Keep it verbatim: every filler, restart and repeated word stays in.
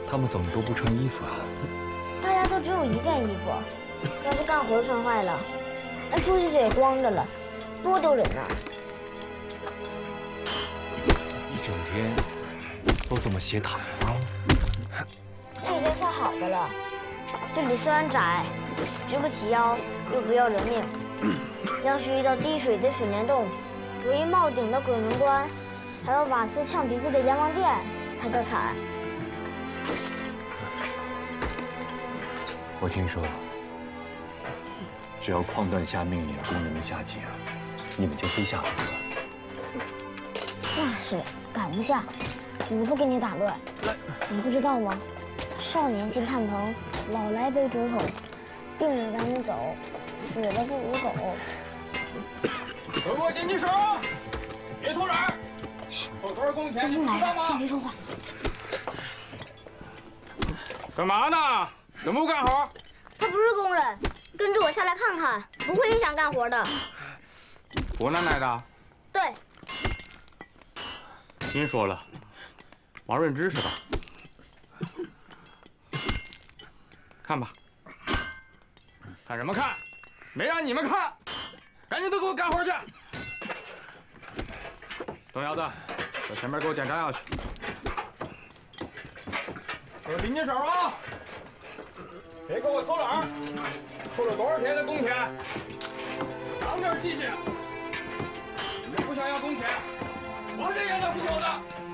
他们怎么都不穿衣服啊？ 大家都只有一件衣服，要是干活穿坏了，那出去就也光着了，多丢人呐！ 一整天都这么斜躺啊？ 这已经算好的了。这里虽然窄，直不起腰，又不要人命，要是遇到滴水的水帘洞，唯一冒顶的鬼门关，还有瓦斯呛鼻子的阎王殿，才叫惨。 我听说，只要矿段下命令工人们下井，你们就非下不可。 那是赶不下，我不给你打乱。你不知道吗？少年进炭棚，老来背竹筒，病人赶紧走，死了不如狗。 都给我紧紧手，别偷懒。后头工钱， 监工来了，先别说话。 干嘛呢？怎么不干活？ 他不是工人，跟着我下来看看，不会影响干活的。 湖南来的？ 对。 您说了，王润之是吧？看吧，看什么看？没让你们看，赶紧都给我干活去！东窑子，到前面给我检查下去。给我紧紧手啊！别给我偷懒！偷了多少天的工钱？长点记性！你们不想要工钱，我这也要不走的。